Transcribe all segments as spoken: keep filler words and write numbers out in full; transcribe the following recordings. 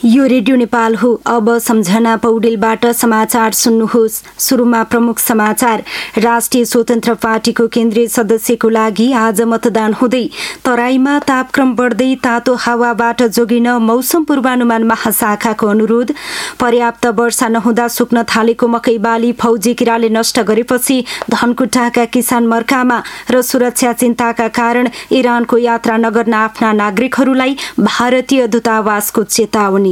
यो रेडियो नेपाल हो। अब सम्झना पौडेलबाट समाचार सुन्नुहोस्। सुरुमा प्रमुख समाचार। राष्ट्रिय स्वतन्त्र पार्टीको केन्द्रीय सदस्यको लागि आज मतदान हुँदै तराईमा तापक्रम बढ्दै तातो हावाबाट जोगिन मौसम पूर्वानुमान महाशाखाको अनुरोध। पर्याप्त वर्षा नहुँदा सुक्न थालेको मकै बाली फौजी किराले नष्ट गरेपछि धनकुटाका किसान मर्कामा र सुरक्षा चिन्ताका कारण इरानको यात्रा नगर्न आफ्ना नागरिकहरूलाई भारतीय दूतावासको चेतावनी।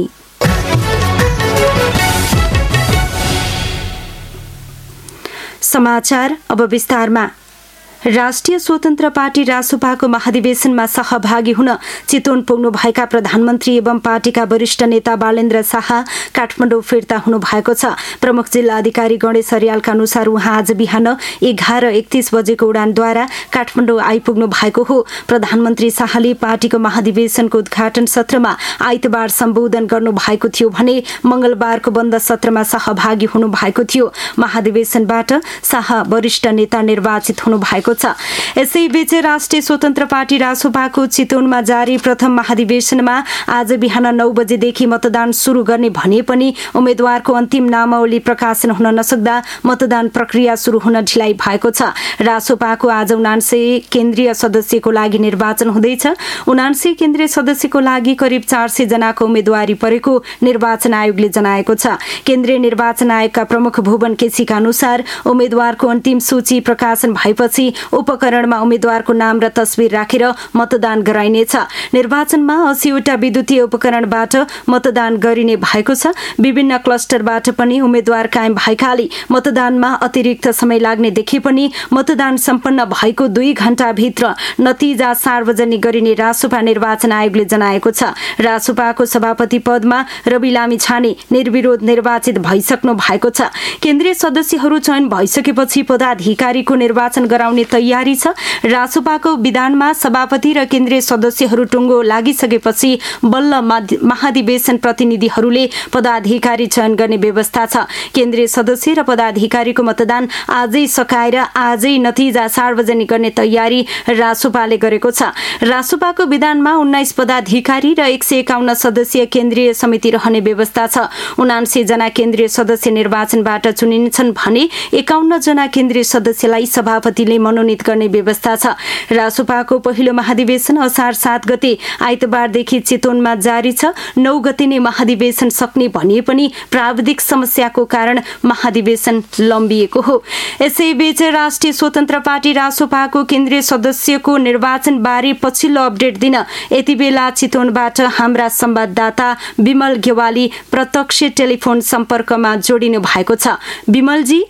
समाचार अब विस्तारमा। राष्ट्रिय स्वतन्त्र पार्टी रासोपाको महाधिवेशनमा सहभागी हुन चितवन पुग्नु भएका प्रधानमन्त्री एवं पार्टीका वरिष्ठ नेता बालेन्द्र शाह काठमाडौँ फिर्ता हुनु भएको छ। प्रमुख जिल्ला अधिकारी गणेश अर्यालका अनुसार उहाँ आज बिहान एघार एकतीस बजेको उडानद्वारा काठमाडौँ आइपुग्नु भएको हो। प्रधानमन्त्री शाहले पार्टीको महाधिवेशनको उद्घाटन सत्रमा आइतबार सम्बोधन गर्नु भएको थियो भने मंगलबारको बन्द सत्रमा सहभागी हुनु भएको थियो। महाधिवेशनबाट शाह वरिष्ठ नेता निर्वाचित हुनु भएको छ। यसैबीच राष्ट्रिय स्वतन्त्र पार्टी रासोपाको चितवनमा जारी प्रथम महाधिवेशनमा आज बिहान नौ बजेदेखि मतदान सुरु गर्ने भने पनि उम्मेद्वारको अन्तिम नामावली प्रकाशन हुन नसक्दा मतदान प्रक्रिया सुरु हुन ढिलाइ भएको छ। रासोपाको आज उनान्सय केन्द्रीय सदस्यको लागि निर्वाचन हुँदैछ। उनान्सय केन्द्रीय सदस्यको लागि करिब चार सय जनाको उम्मेद्वारी परेको निर्वाचन आयोगले जनाएको छ। केन्द्रीय निर्वाचन आयोगका प्रमुख भुवन केसीका अनुसार उम्मेद्वारको अन्तिम सूची प्रकाशन भएपछि उपकरणमा उम्मेद्वारको नाम र तस्बिर राखेर मतदान गराइनेछ। निर्वाचनमा अस्सीवटा विद्युतीय उपकरणबाट मतदान गरिने भएको छ। विभिन्न क्लस्टरबाट पनि उम्मेद्वार कायम भएकाले मतदानमा अतिरिक्त समय लाग्ने देखे पनि मतदान सम्पन्न भएको दुई घण्टाभित्र नतिजा सार्वजनिक गरिने रासोपा निर्वाचन आयोगले जनाएको छ। रासोपाको सभापति पदमा रवि लामिछाने निर्विरोध निर्वाचित भइसक्नु भएको छ। केन्द्रीय सदस्यहरू चयन भइसकेपछि पदाधिकारीको निर्वाचन गराउने तयारी छ। रासोपाको विधानमा सभापति र केन्द्रीय सदस्यहरू टुङ्गो लागिसकेपछि बल्ल महाधिवेशन प्रतिनिधिहरूले पदाधिकारी चयन गर्ने व्यवस्था छ। केन्द्रीय सदस्य र पदाधिकारीको मतदान आजै सकाएर आजै नतिजा सार्वजनिक गर्ने तयारी रासोपाले गरेको छ। रासोपाको विधानमा उन्नाइस पदाधिकारी र एक सय एकाउन्न सदस्यीय केन्द्रीय समिति रहने व्यवस्था छ। उनान्सय जना केन्द्रीय सदस्य निर्वाचनबाट चुनिन्छन् भने एकाउन्न जना केन्द्रीय सदस्यलाई सभापतिले मनोनित गर्ने व्यवस्था छ। रासोपाको पहिलो महाधिवेशन असार सात गते आइतबारदेखि चितवनमा जारी छ। नौ गते नै महाधिवेशन सक्ने भनिए पनि प्राविधिक समस्याको कारण महाधिवेशन लम्बिएको हो। यसैबीच राष्ट्रिय स्वतन्त्र पार्टी रासोपाको केन्द्रीय सदस्यको निर्वाचन बारे पछिल्लो अपडेट दिन यति बेला चितवनबाट हाम्रा संवाददाता विमल गेवाली प्रत्यक्ष टेलिफोन सम्पर्कमा जोडिनु भएको छ। विमलजी,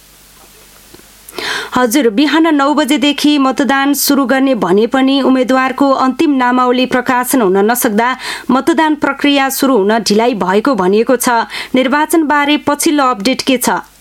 हजुर, बिहान नौ बजेदेखि मतदान सुरु गर्ने भने पनि उम्मेद्वारको अन्तिम नामावली प्रकाशन हुन नसक्दा मतदान प्रक्रिया सुरु हुन ढिलाइ भएको भनिएको छ। निर्वाचन बारे पछिल्लो अपडेट के छ?